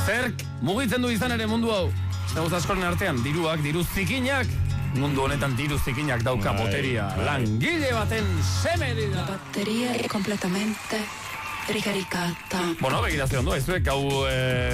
Zerk mugitzen du izan ere mundu hau. Zagoz askoren artean, diruak, diru zikinak. Mundu honetan diru zikinak dauka boteria. Langile baten seme dira. La batteria è completamente ricaricata. Bueno, begirazio ondo, ez duek gau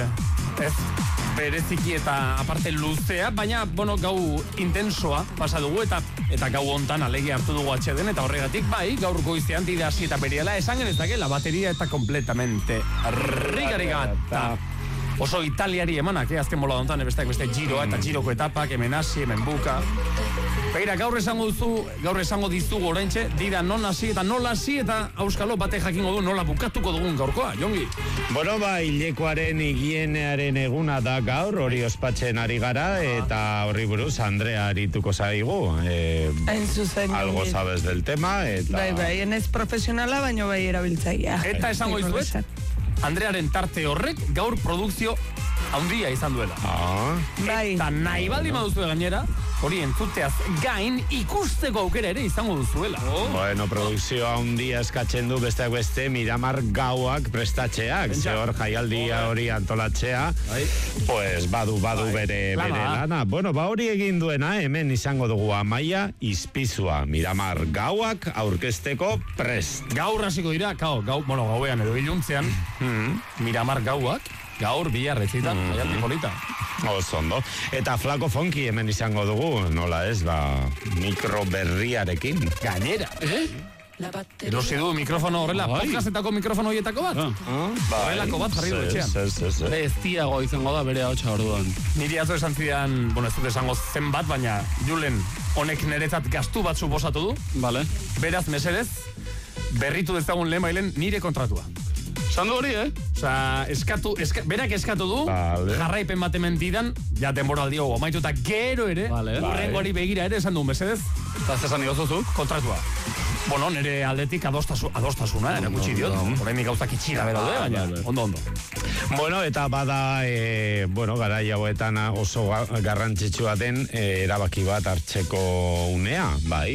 ez bereziki eta aparte luzea, baina, bueno, gau intensoa pasa dugu eta gau hontan alegi hartu dugu atxeden, eta horregatik bai, gaur goizean tide hasi eta beriala esan genezake, la bateria eta completamente ricaricata. Oso italiari emanak, azken bola dontan, beste giroa eta giroko etapak, hemen hasi, hemen buka. Begira, gaur esango dizugu oraintxe, dira non hasi eta nola hasi eta auskalo bate jakingo du nola bukatuko dugun gaurkoa, Jongi. Bueno, hilekoaren higienearen eguna da gaur, hori ospatzen ari gara, eta horri buruz Andrea arituko zaigu. Hain zuzen. Algo sabes del tema, eta... Bai, enez profesionala, baino bai erabiltzaia. Eta esango izuet, Andrearen tarte horrek gaur produkzio handia izan duela. Bai. Eta nahi baldin baduzue gainera, hori entzuteaz gain ikusteko aukera ere izango duzuela. Bueno, produkzio handia eskatzen du besteak beste Miramar gauak prestatzeak. Ze hor jaialdia hori antolatzea, pues badu bere lana. Bueno, hori egin duena, hemen izango dugu Amaia Izpizua. Miramar gauak aurkezteko prest. Gaur hasiko dira, gauean edo iluntzean, Miramar gauak, gaur bihar etzitan, jaialdi polita. Ondo. Eta Flako Fonki hemen izango dugu, nola ez, mikro berriarekin. Gainera, erosi du mikrofono horrela, podcastetako mikrofono horietako bat? Horrelako bat jarri du etxean. Eztiago izango da bere hautsa orduan. Niri atzo esan zidan, ez dut esango zen bat, baina Julen honek niretzat gastu bat suposatu du. Vale. Beraz, mesedez, berritu dezagun lehen bailen nire kontratua. Zandu hori, Osa, berak eskatu du, jarraipen bat hemen didan, ja denboraldi hau amaitu eta gero ere, urrengoari begira ere esan du, mesedez. Eta zesan igozuzuk? Kontratua. Bueno, nire aldetik adostasuna, ere gutxi diot. Horrein gauzak itxira bedaude, baina ondo. Bueno, eta bada, garai hauetan oso garrantzitsua den erabaki bat hartzeko unea, bai.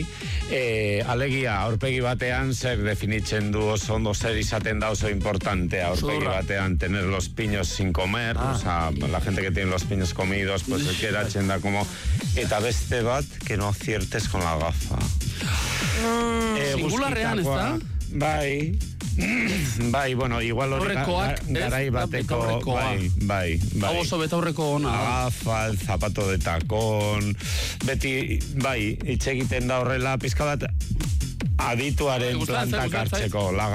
Alegia, aurpegi batean zer definitzen du oso ondo, zer izaten da oso importante aurpegi batean tener los piños sin comer, o sea, la gente que tiene los piños comidos, pues geratzen da como, eta beste bat, que no aciertes con la gafa. Singularrean, ez da? Bai, bueno, igual hori garai bateko, bai. Hau oso betaurreko ona. Gafa, el zapato de tacón, beti, bai, hitz egiten da horrela, pizka bat adituaren plantak hartzeko. La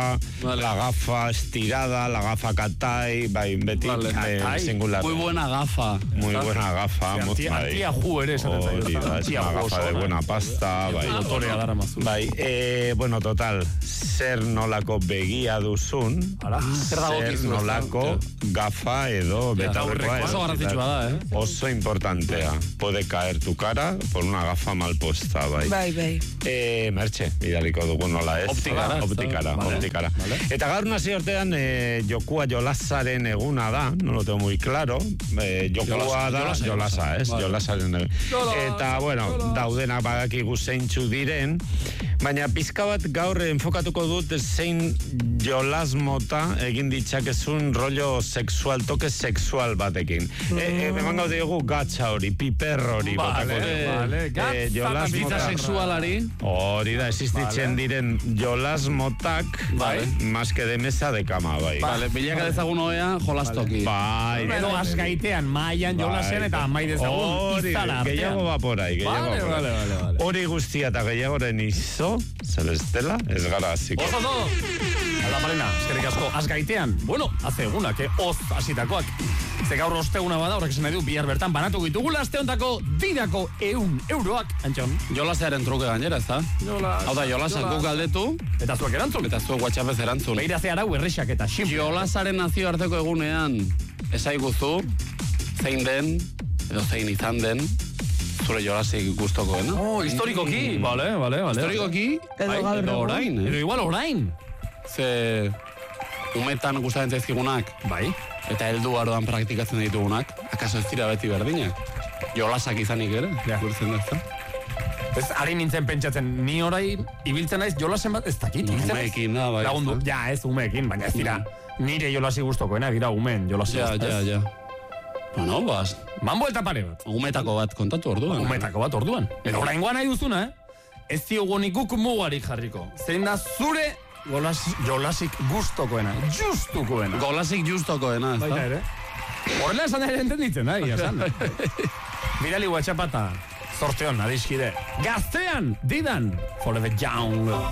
gafa estirada, la gafa katai, bai, beti singular. Muy buena gafa. Muy buena gafa. Antiaju ere esaten zaio. Una gafa de buena pasta, bai. Motorea dara mazu. Bai, bueno, total, zer nolako begia duzun, zer nolako gafa edo betaurrekoa. Oso garrantzitsua da, Oso importantea. Puede caer tu cara por una gafa mal puesta, bai. Bai. Mertxe, bidaliko dugu nola ez. Optikara. Eta gaur nazi hortean, jokua jolasaren eguna da, no lo tengo muy claro. Jokua da, jolasa, ez? Jolasaren eguna. Eta, bueno, daudenak badakigu zeintzu diren, baina pizka bat gaur enfokatuko dut zein jolas mota egin ditzakezun rollo sexual, toke sexual batekin. Eman gaude dugu gatsa hori, piper hori. Jolas mota sexualari. Hori da, existitzen diren jolas motak, más que de mesa de cama, bai. Vale, bilaka dezagun oea, jolastoki. Bai. Edo azkaitean, maian jolasen eta mai dezagun izala artean. Gehiago va por ahí, Vale. Hori guztia eta gehiagoren izo, Celestela, ez gara hasiko. Oso! Ala Malena, eskerrik asko, azgaitean, bueno, hace eguna, oz hasitakoak. Ze gaur osteguna bada, horrek esan nahi du, bihar bertan banatu ditugula aste hontako didako €100, Antxon. Jolasearen truke gainera, ez da? Hau da, jolasak guk galdetu. Eta zuek erantzun. Eta zuek WhatsAppez erantzun. Beira ze arau errexak eta simple. Jolasaren nazioarteko egunean, esaiguzu, zein den, edo zein izan den, zure jolasik gustokoena. Historikoki. Vale. Historikoki, edo orain. Edo igual orain. Ze umetan gustatzen zaizkigunak. Bai. Eta heldu aroan praktikatzen ditugunak, akaso ez dira beti berdinak. Jolasak izanik ere, gurtzen da ez da. Ez, ari nintzen pentsatzen, ni orai ibiltzen naiz jolasen bat ez dakit. Umeekin da, bai. Lagundu, ez umeekin, baina ez dira. nire jolasi gustokoena, gira umen jolasi. Ja. Bueno, bas. Mambo eta pare bat. Umetako bat kontatu orduan. Umetako bat orduan. Eta oraingoa nahi duzuna, ez diogunikuk mugarik jarriko. Zein da zure jolasik gustokoena, justukoena. Golasik justokoena, ez da? Baita ere. Horrela esan ere entenditzen da, esan. Bidali WhatsAppata, zorteon, adiskide. Gaztean, didan, for the young.